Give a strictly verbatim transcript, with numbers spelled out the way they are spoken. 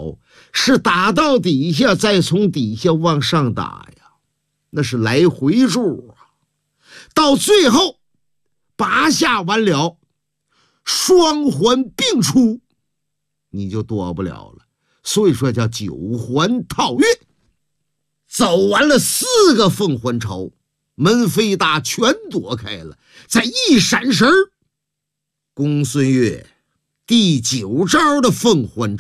招，是打到底下再从底下往上打呀，那是来回柱啊。到最后拔下完了，双环并出，你就躲不了了。所以说叫九环套月。走完了四个凤环巢，门飞大全躲开了，在一闪神，公孙越第九招的凤环